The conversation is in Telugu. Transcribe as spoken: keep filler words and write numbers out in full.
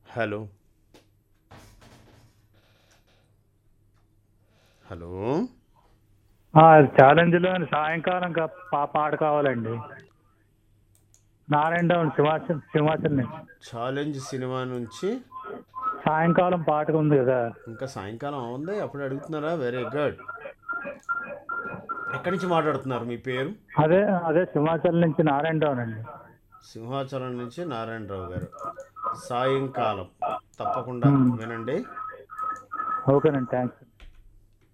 హలో హలో ఛాలెంజ్లో సాయంకాలం కా- పా పాట కావాలండి. నారాయణ రావు సింహాచల్ సింహాచల్ నుంచి ఛాలెంజ్ సినిమా నుంచి. సాయంకాలం పాటకు ఉంది కదా. ఇంకా సాయంకాలం ఉంది అప్పుడు అడుగుతున్నారా? Very good. ఎక్కడి నుంచి మాట్లాడుతున్నారు? మీ పేరు? అదే అదే సింహాచల్ నుంచి నారాయణ రావునండి. సింహాచలం నుంచి నారాయణరావు గారు. సాయంకాలం తప్పకుండా ఉమ్. వినండి. ఓకేనండి, థ్యాంక్స్.